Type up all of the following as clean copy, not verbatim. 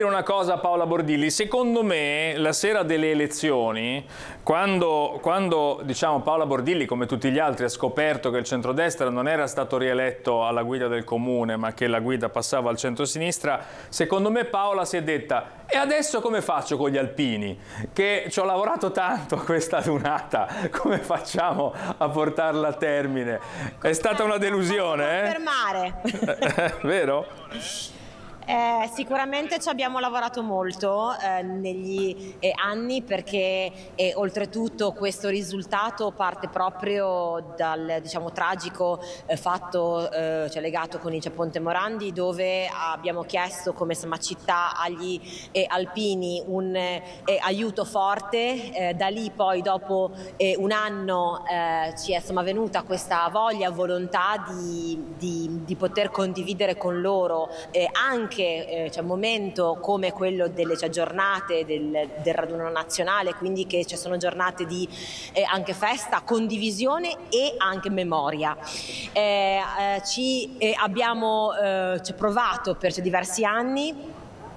Una cosa, Paola Bordilli, secondo me la sera delle elezioni, quando diciamo, Paola Bordilli, come tutti gli altri, ha scoperto che il centrodestra non era stato rieletto alla guida del comune, ma che la guida passava al centrosinistra, secondo me Paola si è detta: e adesso come faccio con gli alpini? Che ci ho lavorato tanto questa adunata, come facciamo a portarla a termine? È stata una delusione, confermare. Vero? Sicuramente ci abbiamo lavorato molto negli anni, perché oltretutto questo risultato parte proprio dal, diciamo, tragico fatto legato con il Ponte Morandi, dove abbiamo chiesto come città agli alpini un aiuto forte. Da lì poi dopo un anno ci è venuta questa volontà di poter condividere con loro anche un momento come quello delle giornate del raduno nazionale, quindi che ci sono giornate di anche festa, condivisione e anche memoria. Abbiamo provato per diversi anni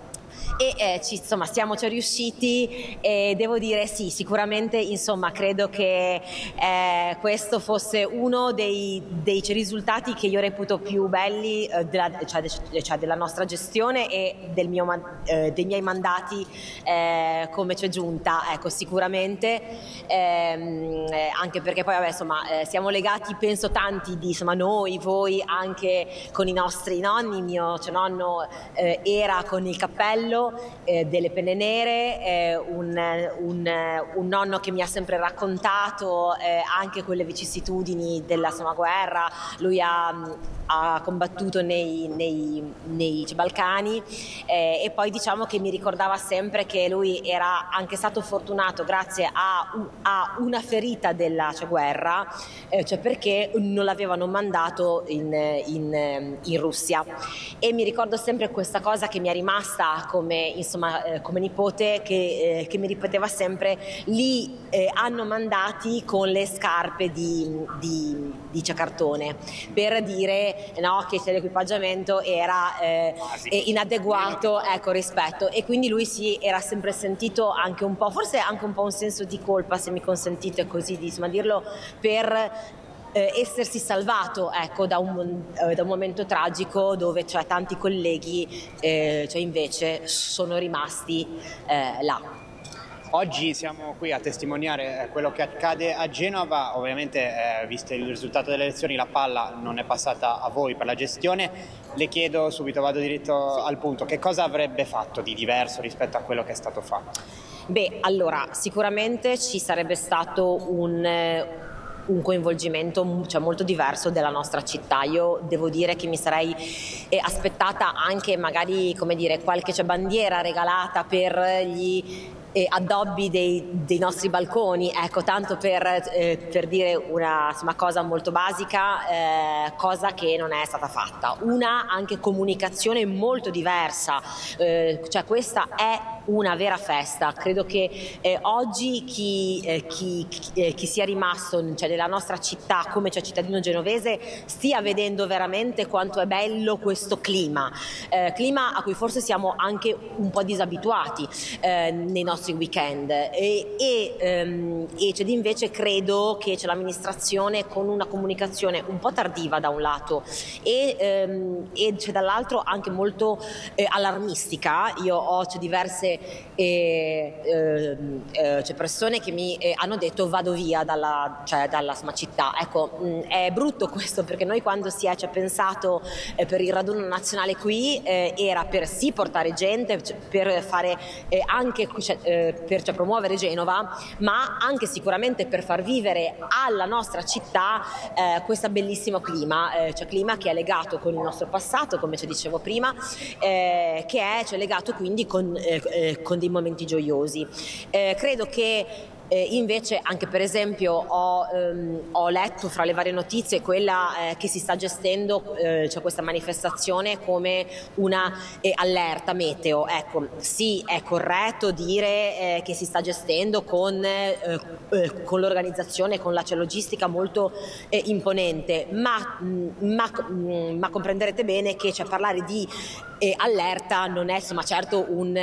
e siamo riusciti, e devo dire sì, sicuramente credo che questo fosse uno dei risultati che io reputo più belli della nostra gestione e dei miei mandati come giunta. Ecco, sicuramente anche perché poi siamo legati, penso, tanti di noi, voi, anche con i nostri nonni. Mio nonno era con il cappello delle penne nere, un nonno che mi ha sempre raccontato anche quelle vicissitudini della guerra. Lui ha combattuto nei Balcani, e poi diciamo che mi ricordava sempre che lui era anche stato fortunato grazie a una ferita della guerra, perché non l'avevano mandato in Russia. E mi ricordo sempre questa cosa che mi è rimasta come nipote, che mi ripeteva sempre: lì hanno mandati con le scarpe di cartone, per dire che l'equipaggiamento era inadeguato, ecco, rispetto. E quindi lui era sempre sentito anche un po', forse anche un po' un senso di colpa, se mi consentite così di dirlo, per essersi salvato, ecco, da un momento tragico dove tanti colleghi invece sono rimasti là. Oggi siamo qui a testimoniare quello che accade a Genova. Ovviamente, visto il risultato delle elezioni, la palla non è passata a voi per la gestione. Le chiedo subito, vado diretto al punto: che cosa avrebbe fatto di diverso rispetto a quello che è stato fatto? Beh, allora, sicuramente ci sarebbe stato un coinvolgimento molto diverso della nostra città. Io devo dire che mi sarei aspettata anche magari, come dire, qualche bandiera regalata per gli addobbi dei nostri balconi, ecco, tanto per dire una cosa molto basica, cosa che non è stata fatta. Una anche comunicazione molto diversa, questa è una vera festa. Credo che oggi chi sia rimasto nella nostra città come cittadino genovese stia vedendo veramente quanto è bello questo clima a cui forse siamo anche un po' disabituati nei nostri weekend, e invece credo che l'amministrazione, con una comunicazione un po' tardiva da un lato e dall'altro anche molto allarmistica. Io ho diverse persone che mi hanno detto: vado via dalla città. Ecco, è brutto questo, perché noi, quando si è pensato per il raduno nazionale qui, era per portare gente, per fare anche per promuovere Genova, ma anche sicuramente per far vivere alla nostra città questo bellissimo clima, clima che è legato con il nostro passato, come dicevo prima, che è legato quindi con dei momenti gioiosi. Credo che Invece anche per esempio ho letto fra le varie notizie quella che si sta gestendo, cioè questa manifestazione come una allerta meteo. Ecco, sì, è corretto dire che si sta gestendo con l'organizzazione, con la logistica molto imponente, ma comprenderete bene che parlare di allerta non è certo un